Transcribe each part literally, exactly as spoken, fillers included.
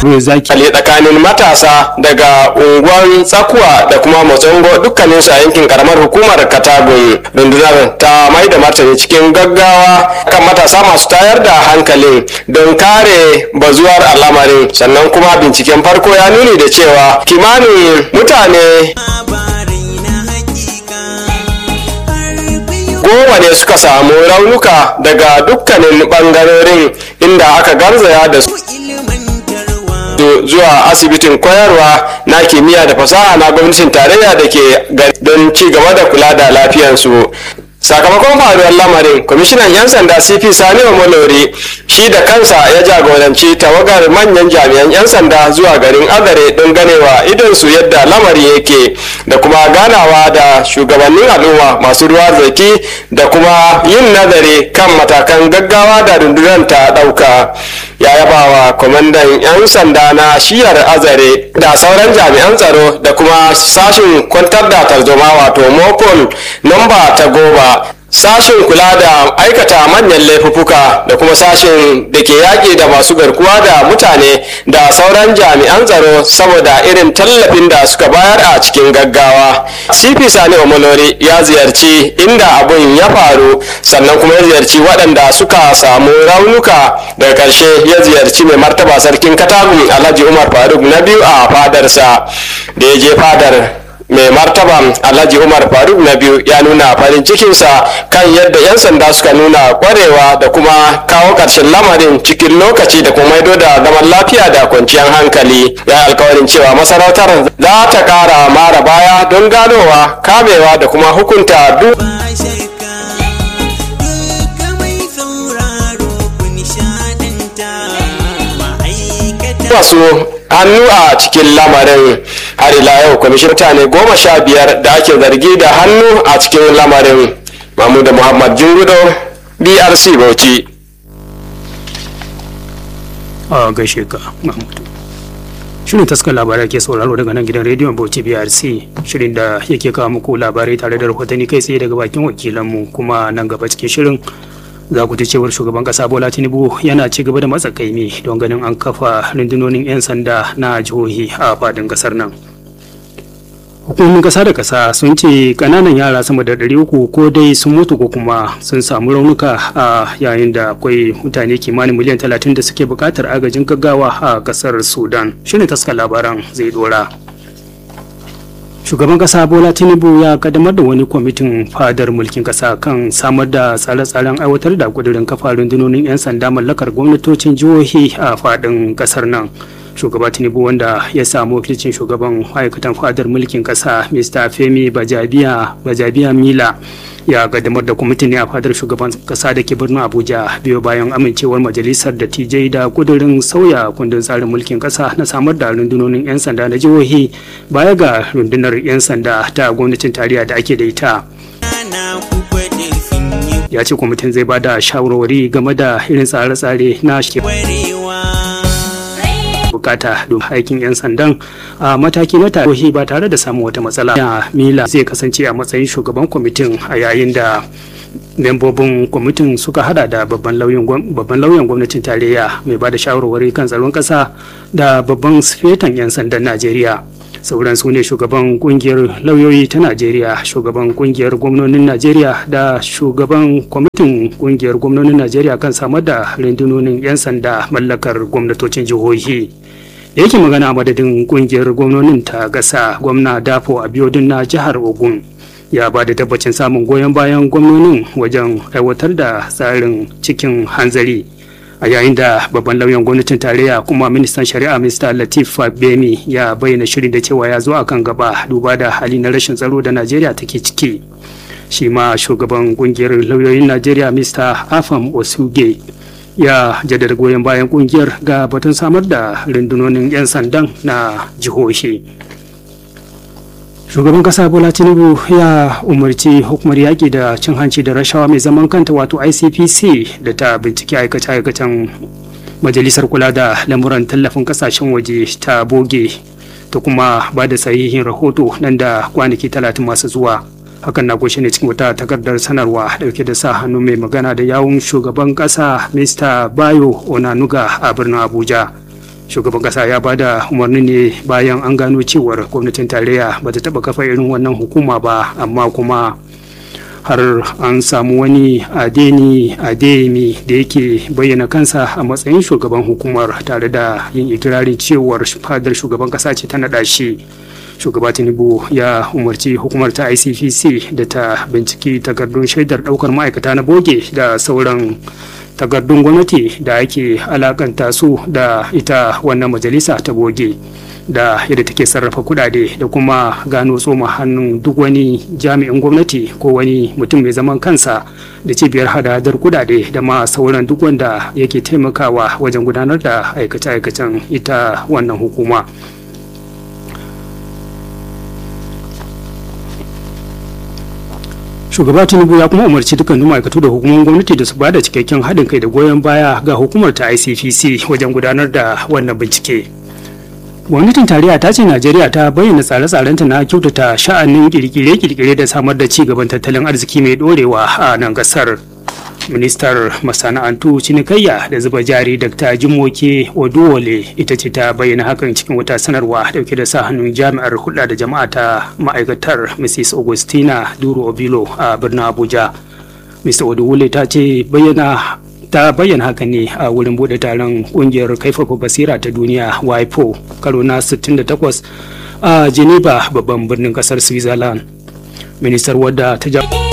zaki tsakanin matasa daga unguwar tsakuwa da kuma motsongo dukkanin su a yankin karamar hukumar Katagun. Rundunar ta mai da martani cikin gaggawa kan matasa masu tayar da hankalin don kare bazuwar al'amarin, sannan kuma binciken farko ya nuni da cewa kimanin mutane goma ne suka samu raunuka daga dukkanin bangarorin, inda aka garzaya da su zuwa asibitin koyarwa na kimiyya da fasaha na gwamnatin tarayya da ke don ci gaba da kula da lafiyarsu. Sakamakon faruwar lamarin, kwamishinan 'yan sanda C P Sani Omolori shi da kansa ya jagoranci tawagar manyan jami'an 'yan sanda zuwa garin Azare don ganewa idonsu yadda lamari yake da kuma ganawa da shugabannin al'umma masu ruwa zaki da kuma yin nazari kan matakan gaggawa da rundunar ta ɗauka. Ya yaba wa kwamandan 'yan sanda na shiyar Azare da sauran jami'an tsaro da kuma sashin kwantar da tarzoma wato mopol namba ta goma, sashin kula da aikata manyan laifuffuka da kuma sashin da ke yaƙi da masu garkuwa da mutane da sauran jami'an tsaro saboda irin tallafin da suka bayar a cikin gaggawa. C P Sani Omolori ya ziyarci inda abun ya faru, sannan kuma ya ziyarci waɗanda suka samu raunuka. Daga ƙarshe ya ziyarci mai martaba sarkin Katagun Alhaji Umar Faruk na biyu a fadarsa. Da ya je fadar mai martaba Alhaji Umar Faruk na biyu ya nuna farin cikinsa kan yadda 'yan sanda suka nuna kwarewa da kuma kawo ƙarshen lamarin cikin lokaci da kuma maido da zaman lafiya da kwanciyar hankali. Ya yi alkawarin cewa masarautar za ta ƙara mara baya don ganowa, kamewa da kuma hukunta duk masu hannu a cikin lamarin. Har ila yau kwamishin mutane goma sha biyar da ake zargi da hannu a cikin lamarin. Mahmuda Muhammad Jungudo, B R C Bauchi. a gaishe ka Mahmud. Shirin taskar labarai ke sauraro daga nan gidan rediyon Bauchi B R C, shirin da yake kawo muku labarai tare da rahotanni kai tsaye daga bakin wakilanmu. Kuma nan gaba cikin shirin za ku ji cewar shugaban kasa Bola Tinubu yana ci gaba da matsakaimi don ganin an kafa rundunonin 'yan sanda na jihohi a fadin kasar nan. Hukumomin kasa da kasa sun ce kananan yara sama da ɗari uku ko dai sun mutu ko kuma sun samu raunuka a yayin da akwai mutane kimanin miliyan talatin da suke buƙatar agajin gaggawa a kasar Sudan. Shine taskar labaran zai dora. Shugaban kasa Bola Tinubu ya kaddamar da wani kwamitin fadar mulkin kasa kan samar da tsare-tsaren aiwatar da kudirin kafa rundunonin 'yan sanda mallakar gwamnatocin jihohi a fadin kasar nan. Shugaba Tinubu, wanda ya samu wakilcin shugaban ma'aikatan fadar mulkin kasa Mister Femi Bajabiya Bajabiya Mila, ya kaddamar da kwamitin ne a fadar shugaban kasa da ke birnin Abuja biyo bayan amincewar majalisar dattijai da kudirin sauya kundin tsarin mulkin kasa na samar da rundunonin 'yan sanda na jihohi baya ga rundunar 'yan sanda ta gwamnatin tarayya da ake da ita. Ya ce kwamitin zai ba da shawarwari game da irin tsare-tsare na shi bukata don aikin 'yan sandan a mataki na tarihi ba tare da samun wata matsala. Mila zai kasance a matsayin shugaban kwamitin a yayin da membobin kwamitin suka hada da babban lauyan gwamnatin tarayya mai ba da shawarwari kan tsaron kasa da babban sifetan 'yan sandan Najeriya. Sauran su ne shugaban kungiyar lauyoyi ta Najeriya, shugaban kungiyar gwamnonin Najeriya da shugaban kwamitin kungiyar gwamnonin Najeriya kan samar da rundunonin 'yan sanda mallakar gwamnatocin jihohi. Da yake magana a madadin kungiyar gwamnonin ta gasa, gwamna Dafo Abiodun na jihar Ogun ya ba da tabbacin samun goyon bayan gwamnonin wajen aiwatar da tsarin cikin hanzari. A yayin da babban lauyan gwamnatin tarayya kuma ministan shari'a Mister Latif Fabemi ya bayyana shirin da cewa ya zo a kan gaba duba da hali na rashin tsaro da Najeriya take ciki. Shi ma shugaban kungiyar lauyoyin Najeriya Mister Afam Osuge ya jaddada goyon bayan kungiyar ga batun samar da rundunonin 'yan sandan na jihohi. Shugaban kasa Bola Tinubu ya umarci hukumar yaƙi da cin hanci da rashawa mai zaman kanta wato I C P C da ta bincike aikace-aikacen majalisar kula da lamuran tallafin kasashen waje ta boge ta kuma ba da sahihin rahoto nan da kwanaki talatin masu zuwa. Hakan na goshe ne cikin wata takardar sanarwa dauke da sa hannu mai magana da yawun shugaban kasa Mister Bayo Onanuga a birnin Abuja. shugaban kasa ya bada umarni ne bayan an gano cewar gwamnatin tarayya ba ta taba kafa irin wannan hukuma ba, amma kuma har an samu wani adeni ademi da yake bayyana kansa a matsayin shugaban hukumar tare da yin ikirarin cewar fadar shugaban kasa ce ta naɗa shi. Shugaba Tinubu ya umarci hukumar ta I C P C da ta binciki takardun shaidar ɗaukar ma'aikata na boge da sauran takardun gwamnati da ake alakanta su da ita wannan majalisa ta boge, da yadda take sarrafa kudade da kuma gano tsoma hannun duk wani jami'in gwamnati ko wani mutum mai zaman kansa da cibiyar hadadar kudade da ma sauran duk wanda yake taimakawa wajen gudanar da aikace-aikacen ita wannan hukuma. Shugaba Tinubu ya kuma umarci dukkanin ma'aikatu da hukumomin gwamnati da su bada cikakken haɗin kai da goyon baya ga hukumar ta I C P C wajen gudanar da wannan bincike. Gwamnatin tarayya ta ce Najeriya ta bayyana tsare-tsarenta na kyautata sha'anin kirkire-kirkire da samar da ci gaban tattalin arziki mai dorewa a nan kasar. Ministar masana'antu, cinikayya da zuba jari Dakta Jimoke Oduwole ita ce ta bayyana hakan cikin wata sanarwa dauke da sa hannun jami'ar hulɗa da jama'a ta ma'aikatar Missus Augustina Duru Obilo a birnin Abuja. Mister Oduwole ta ce bayyana ta bayyana haka ne a wurin bude taron kungiyar kaifafa basira ta duniya W I P O karo na sittin da takwas a Geneva, babban birnin kasar Switzerland. Ministar wadda ta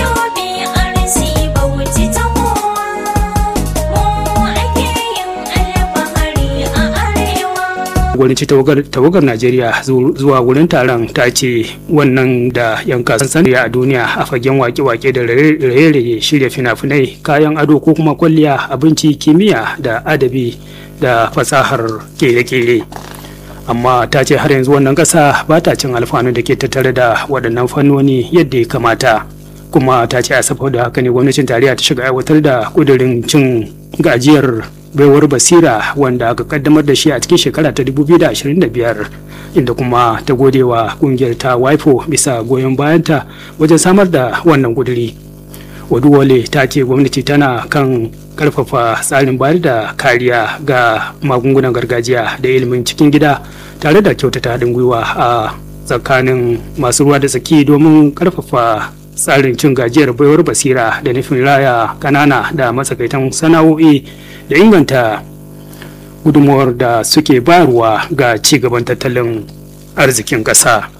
gwamnati tawagar Najeriya zuwa wurin taron ta ce wannan da yan kasan a duniya a fagen wake-wake da raye-raye, shirya fina-finai, kayan ado ko kuma kwalliya, abinci, kimiyya da adabi da fasahar kere-kere. Amma ta ce har yanzu wannan kasa ba ta cin alfanu da ke tattare da waɗannan fannoni yadda ya kamata, kuma ta ce a saboda haka ne gwamnatin tarayya ta shiga aiwatar da ƙudurin cin gajiyar baiwar basira wanda aka kaddamar da shi a cikin shekara ta dubu biyu da ashirin da biyar, inda kuma ta gode wa kungiyar ta W I P O bisa goyon bayanta wajen samar da wannan kuduri. Oduwole ta ce gwamnati tana kan karfafa tsarin bayar da kariya ga magungunan gargajiya da ilimin cikin gida tare da kyautata haɗin gwiwa a tsakanin masu ruwa da tsaki domin karfafa tsarin cin gajiyar baiwar basira da nufin raya kanana da matsakaitan sana'o'i da inganta gudunmuwar da suke bayarwa ga ci gaban tattalin arzikin ƙasa.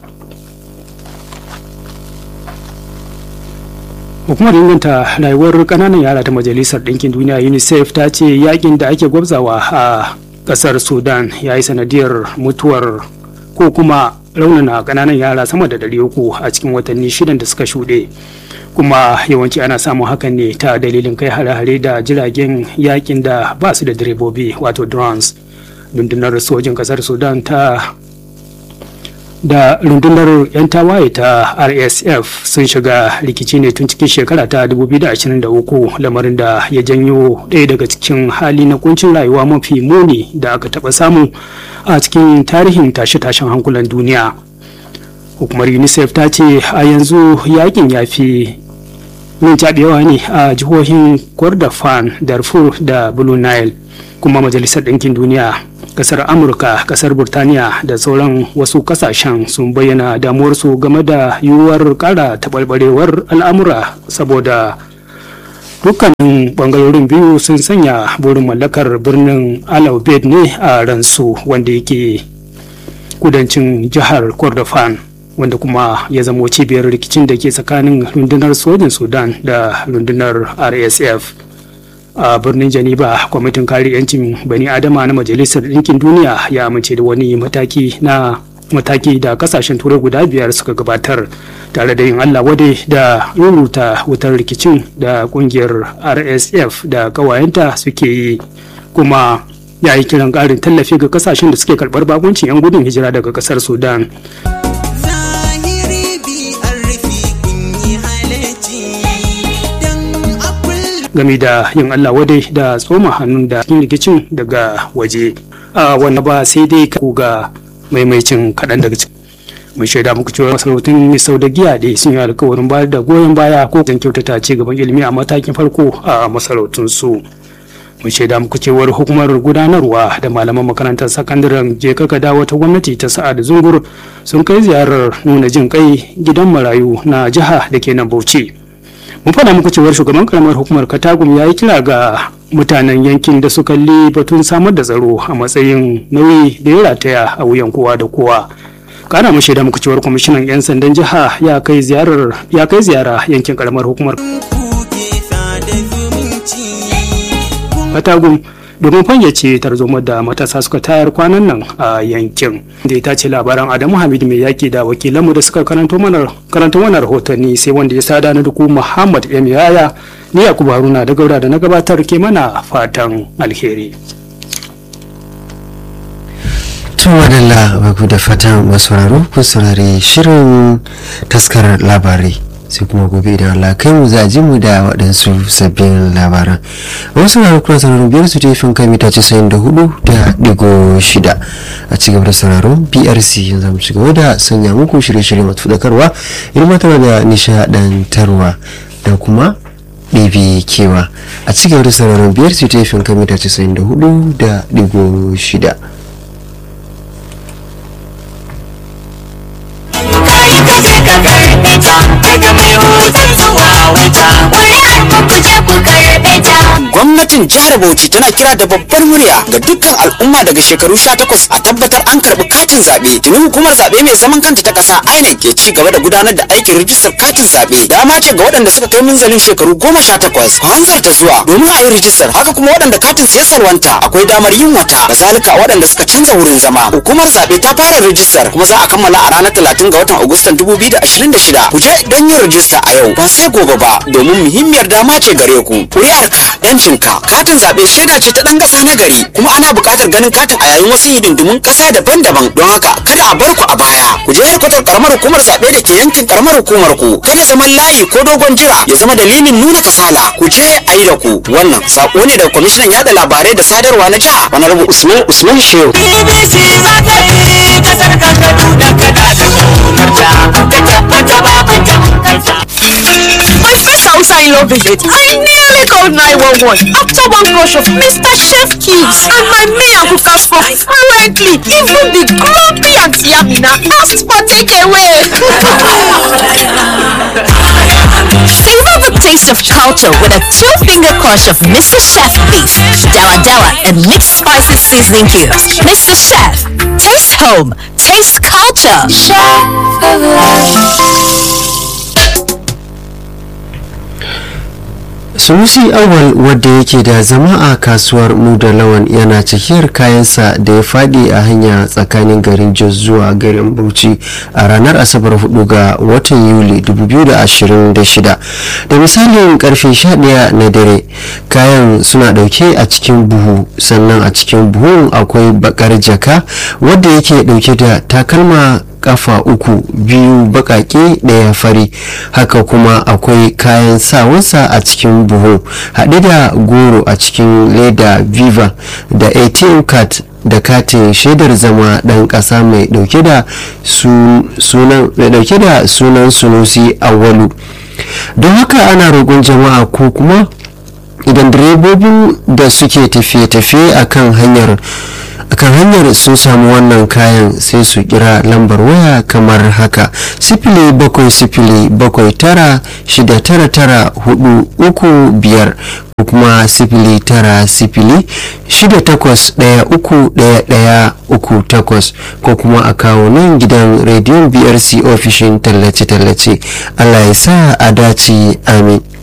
Hukumar inganta rayuwar ƙananan yara ta Majalisar Ɗinkin Duniya UNICEF ta ce yakin da ake gwabzawa a ƙasar Sudan ya yi sanadiyar mutuwar ko kuma raunana ƙananan yara sama da ɗari uku a cikin watanni shidan da suka shuɗe, kuma yawanci ana samun hakan ne ta dalilin kai hare-hare da jiragen yakin da ba su da direbobi wato drones. Rundunar sojin ƙasar Sudan ta da rundunar 'yan tawaye ta R S F sun shiga rikici ne tun cikin shekara ta dubu biyu da ashirin da uku, lamarin da ya janyo ɗaya daga cikin hali na kuncin rayuwa mafi muni da aka taɓa samu a cikin tarihin tashe-tashen hankulan duniya. Hukumar UNICEF ta ce a yanzu yakin ya fi yin caɓewa ne a jihohin Kordofan, Darfur da Blue Nile, kuma Majalisar Ɗinkin Duniya, kasar Amurka, kasar Burtaniya da sauran wasu kasashen sun bayyana damuwarsu game da yiwuwar kara taɓarɓarewar al'amura saboda dukkanin bangarorin biyu sun sanya burin mallakar birnin Al Obeid ne a ransu, wanda yake kudancin jihar Kordofan, wanda kuma ya zamo cibiyar rikicin da ke tsakanin rundunar sojin Sudan da rundunar R S F. A birnin Geneva, kwamitin kare 'yancin bani adama na Majalisar Ɗinkin Duniya ya amince da wani mataki na mataki da kasashen turai guda biyar suka gabatar, tare da yin Allah wade da ruruta wutar rikicin da kungiyar R S F da kawayenta suke yi, kuma ya yi kiran ƙarin tallafi ga kasashen da suke karɓar bakuncin 'yan gudun hijira daga ƙasar Sudan. Game da yin Allah wadai da tsoma hannun da cikin rikicin daga waje, a wani ba sai dai ku ga maimaicin kaɗan daga cikin. Mun shaida muku cewa masarautun Misau da Giyaɗe sun yi alkawarin bayar da goyon baya ko zan kyautata ci gaban ilimi a matakin farko a masarautunsu. mun shaida muku cewar hukumar gudanarwa da malaman makarantar sakandaren jeka ka dawo ta gwamnati ta Sa'ad Zungur sun kai ziyarar nuna jin kai gidan marayu na jiha da ke nan Bauchi. Mun faɗa muku cewar shugaban karamar hukumar Katagum ya yi kira ga mutanen yankin da su kalli batun samar da tsaro a matsayin nauyi da ya rataya a wuyan kowa da kowa. Kana mu shaida muku cewar kwamishinan 'yan sandan jiha ya kai ziyarar ya kai ziyara yankin karamar hukumar Katagum domin fayyace tarzomar da matasa suka tayar kwanan nan a yankin. Da ita ce labaran Adamu Hamid mai yaki da wakilanmu da suka karanto mana karanto mana rahotanni sai wanda ya sada na duku Muhammad M Yaya ni Yakubu Haruna da Gaura da na gabatar ke mana fatan alheri. tun wadalla baku da fatan masu sauraro kun saurari shirin taskarar labarai sai kuma gobe da Allah kai mu za ji mu da waɗansu sabbin labaran wasu sauraro kuma sauraro biyar su tefin kai mita casa'in da hudu da digo shida a cigaba da sauraro B R C yanzu mu cigaba da sanya muku shirye-shirye masu faɗakarwa ilmantarwa da nishaɗantarwa da kuma ɗebe kewa a cigaba da sauraron biyar su tefin kai mita casa'in da hudu da digo shida. Gwamnatin jihar Bauchi tana kira da babbar murya ga dukkan al'umma daga shekaru sha takwas a tabbatar an karɓi katin zaɓe. Tuni hukumar zaɓe mai zaman kanta ta ƙasa I N E C ke ci gaba da gudanar da aikin rijistar katin zaɓe. Dama ce ga waɗanda suka kai minzalin shekaru goma sha takwas. Hanzarta zuwa domin a yi rijistar. Haka kuma waɗanda katin su ya salwanta akwai damar yin wata. Kazalika waɗanda suka canza wurin zama. Hukumar zaɓe ta fara rijistar kuma za a kammala a ranar talatin ga watan Agustan dubu biyu da ashirin da shida. Ku je don yin rijista a yau ba sai gobe ba domin muhimmiyar dama ce gare ku. Ƙuri'arka, 'yancinka, katin zaɓe shaida ce ta ɗan ƙasa na gari kuma ana buƙatar ganin katin a yayin wasu hidindimun ƙasa daban-daban don haka kada a bar ku a baya. Ku je harkatar ƙaramar hukumar zaɓe da ke yankin ƙaramar hukumar ku. Kada zaman layi ko dogon jira ya zama dalilin nuna kasala. Ku je a yi da ku. Wannan saƙo ne daga kwamishinan yaɗa labarai da sadarwa na jiha Honorable Usman Usman Shehu. B B C za ta yi kasar Kano da kada da tsokarta ta tabbata babu tamkarta. My first outside love visit, I nearly called nine one one after one brush of Mister Chef Kids and my mayor who can spoke fluently. Even the grumpy Auntie Amina asked for takeaway. Savor the taste of culture with a two-finger crush of Mister Chef Beef, Dawa Dawa, and mixed spicy seasoning cubes. Mister Chef, taste home, taste culture. Chef of life. Sunusi Awal wadda yake da zama a kasuwar Muda Lawan yana cikiyar kayansa da ya fadi a hanya tsakanin garin Jos zuwa garin Bauchi a ranar Asabar hudu ga watan Yuli dubu biyu da ashirin da shida. Da misalin karfe sha ɗaya na dare kayan suna dauke a cikin buhu sannan a cikin buhun akwai bakar jaka wadda yake dauke da takalma kafa uku biyu bakake daya fari haka kuma akwai kayan sawansa a cikin buhu haɗe da goro a cikin leda viva da A T M card da katin shaidar zama ɗan ƙasa mai ɗauke da sunan mai ɗauke da sunan Sunusi Awalu. Don haka ana roƙon jama'a ko kuma idan direbobin da suke tafiye-tafiye akan hanyar akan hanyar sun samu wannan kayan sai su kira lambar waya kamar haka sifili bakwai sifili bakwai tara shida tara tara hudu uku biyar ko kuma sifili tara sifili shida takwas daya uku daya daya uku takwas ko kuma a kawo nan gidan rediyon B R C ofishin tallace-tallace. Allah ya sa a dace, amin.